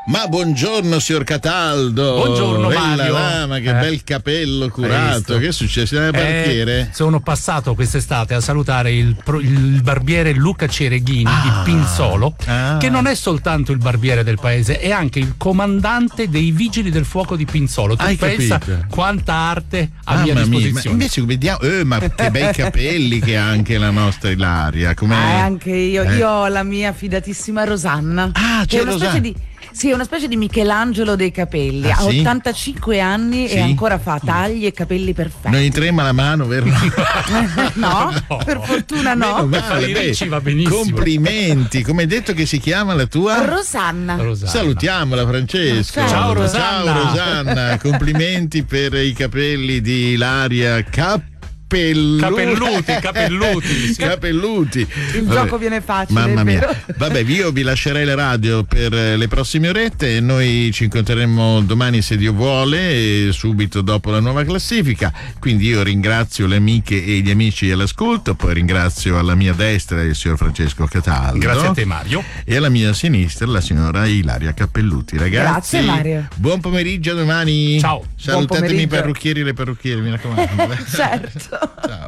Ma buongiorno signor Cataldo. Buongiorno Mario. Ma che bel capello curato. Che è successo? Nel parrucchiere? Sono passato quest'estate a salutare il barbiere Luca Cereghini di Pinzolo, che non è soltanto il barbiere del paese, è anche il comandante dei vigili del fuoco di Pinzolo. Tu pensa capito? Quanta arte a mia disposizione. Ma invece vediamo, ma che bei capelli che ha anche la nostra Ilaria. Anche io. Io ho la mia fidatissima Rosanna. C'è Rosanna. È una specie di Michelangelo dei capelli. Ha 85 anni e ancora fa tagli e capelli perfetti. Non gli trema la mano, vero? No, per fortuna no. Va benissimo. Complimenti. Come hai detto che si chiama la tua? Rosanna. Salutiamola, Francesco. Ciao Rosanna. Ciao Rosanna. Complimenti per i capelli di Ilaria Capelluti. Il gioco viene facile. Mamma mia. Vabbè, io vi lascerei la radio per le prossime orette e noi ci incontreremo domani, se Dio vuole, subito dopo la nuova classifica. Quindi io ringrazio le amiche e gli amici all'ascolto, poi ringrazio alla mia destra il signor Francesco Cataldo. Grazie a te Mario. E alla mia sinistra la signora Ilaria Cappelluti. Ragazzi, grazie Mario. Buon pomeriggio, domani. Ciao. Salutatemi i parrucchieri e le parrucchiere, mi raccomando. Certo. Ciao.